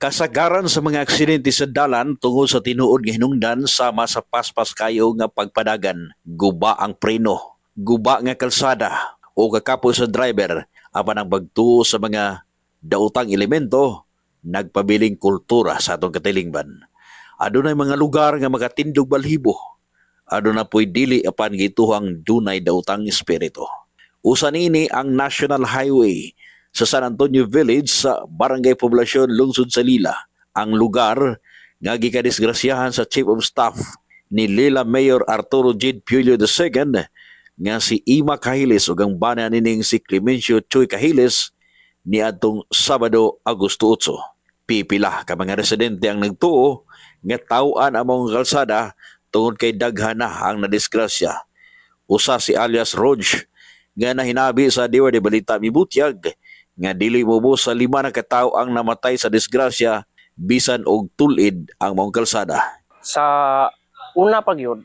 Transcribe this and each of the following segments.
Kasagaran sa mga aksidente sa dalan tungod sa tinuod nga hinungdan sama sa paspas kayo nga pagpadagan, guba ang preno, guba nga kalsada o kakapo sa driver apan ang pagtuo sa mga daotang elemento nagpabiling kultura sa atong katilingban. Adunay mga lugar nga makatindog balhibo. Aduna po'y dili apan gituhang dunay daotang espiritu. Usa niini ang National Highway sa San Antonio Village sa Barangay Poblasyon, Lungsod Salila. Ang lugar nga gikadisgrasyahan sa Chief of Staff ni Lila Mayor Arturo J. Pulio II nga si Ima Cahiles ug ang bana nining si Clemencio Choy Cahiles ni adtong Sabado, Agosto 8. Pipila ka mga residente ang nagtuo nga taw-an ang mga kalsada tungod kay daghan na ang nadisgrasya. Usa si alias Rog nga nahinabi sa Diwa de Balita Mibutyag nga dili mubos sa 5 na katawo ang namatay sa disgrasya bisan og tulid ang mga kalsada. Sa una pa gyud,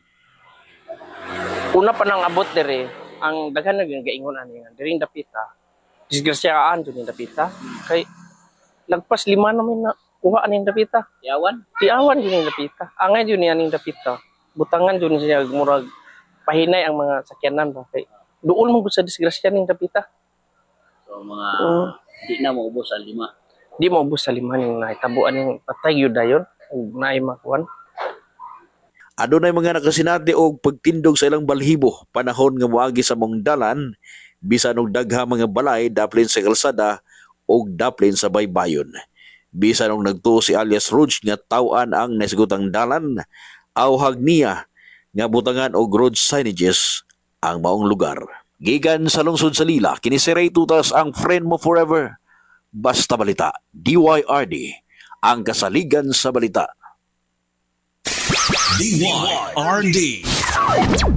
una pa nang abot diri, ang daghan na gaingon ani nga diri dapita. Disgrasyaan jud ni dapita kay lagpas 5 namin na kuha aning dapita. Tiawan jud ni dapita. Angay jud ni aning dapita. Butangan jud siya murag pahinay ang mga sakyanan ba kay duol mo sa disgrasya ning dapita. So mga di na maubos ang 5. Di mo ubos sa 5 ning nahitabuan ning patay gyud dayon ug naay makuan. Adunay mga nakasinati og pagtindog sa ilang balhibo panahon nga moagi sa mong dalan bisan og dagha mga balay daplin sa kalsada og daplin sa baybayon. Bisan og nagtuo si alias Rouge nga taw-an ang nasgutang dalan, awhag niya nga butangan og road signages ang maong lugar. Gikan sa lungsod sa Lila, kini si Ray Tutas ang friend mo forever. Basta Balita, DYRD, ang kasaligan sa balita. DYRD.